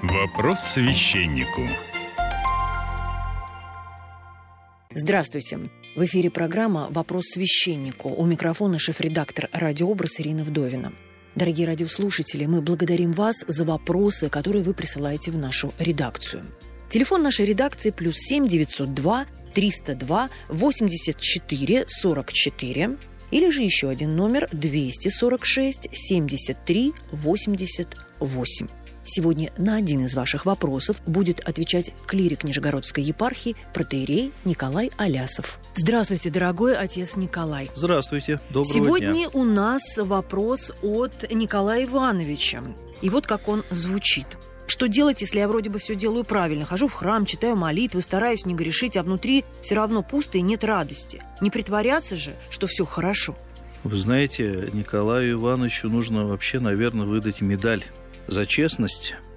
Вопрос священнику. Здравствуйте. В эфире программа «Вопрос священнику». У микрофона шеф-редактор «Радиообраз» Ирина Вдовина. Дорогие радиослушатели, мы благодарим вас за вопросы, которые вы присылаете в нашу редакцию. Телефон нашей редакции +7 902 302 84 44 или же еще один номер 246 73 88. Сегодня на один из ваших вопросов будет отвечать клирик Нижегородской епархии протоиерей Николай Алясов. Здравствуйте, дорогой отец Николай. Здравствуйте, доброго Сегодня дня. у нас вопрос от Николая Ивановича. И вот как он звучит. Что делать, если я вроде бы все делаю правильно? Хожу в храм, читаю молитвы, стараюсь не грешить, а внутри все равно пусто и нет радости. Не притворяться же, что все хорошо. Вы знаете, Николаю Ивановичу нужно вообще, наверное, выдать медаль за честность,